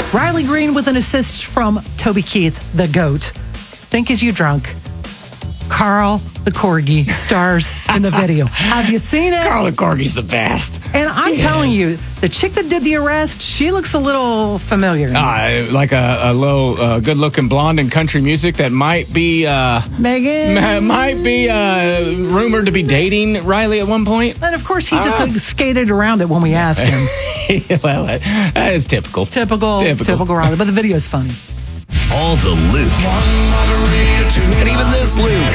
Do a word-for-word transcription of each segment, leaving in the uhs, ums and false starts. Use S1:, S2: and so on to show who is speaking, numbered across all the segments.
S1: Riley Green with an assist from Toby Keith, the GOAT. Think Is You Drunk? Carl the Corgi stars in the video. Have you seen it?
S2: Carl the Corgi's the best.
S1: And I'm
S2: Yes.
S1: telling you, the chick that did the arrest, she looks a little familiar.
S2: Uh, like a, a low, uh, good-looking blonde in country music that might be, uh,
S1: Megan?
S2: might be uh, rumored to be dating Riley at one point.
S1: And of course, he just
S2: Ah.
S1: like, skated around it when we asked him.
S2: Well, that, that is typical.
S1: Typical, typical,
S2: Typical.
S1: Riley. But the video is funny.
S3: All the Luke. And even this Luke.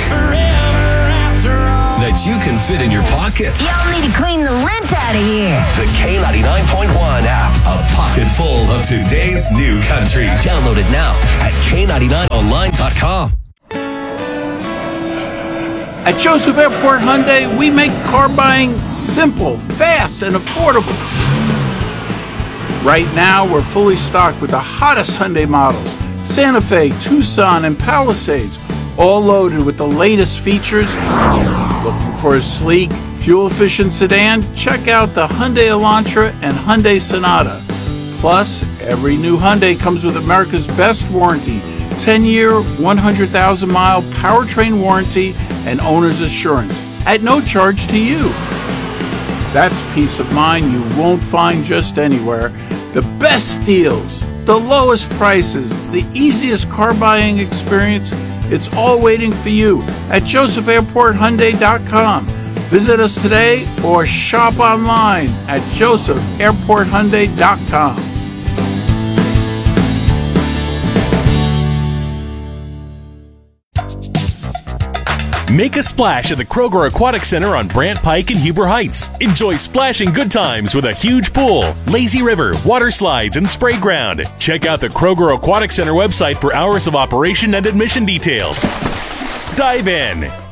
S3: That you can fit in your pocket.
S4: Y'all need to clean the lint out of here.
S3: The K ninety-nine point one app. A pocket full of today's new country. Download it now at K ninety-nine online dot com.
S5: At Joseph Airport Hyundai, we make car buying simple, fast, and affordable. Right now, we're fully stocked with the hottest Hyundai models: Santa Fe, Tucson, and Palisades, all loaded with the latest features. Looking for a sleek, fuel-efficient sedan? Check out the Hyundai Elantra and Hyundai Sonata. Plus, every new Hyundai comes with America's best warranty: ten-year, one hundred thousand mile powertrain warranty and owner's assurance at no charge to you. That's peace of mind you won't find just anywhere. The best deals, the lowest prices, the easiest car buying experience. It's all waiting for you at Joseph Airport Hyundai dot com. Visit us today or shop online at Joseph Airport Hyundai dot com.
S6: Make a splash at the Kroger Aquatic Center on Brant Pike and Huber Heights. Enjoy splashing good times with a huge pool, lazy river, water slides, and spray ground. Check out the Kroger Aquatic Center website for hours of operation and admission details. Dive in.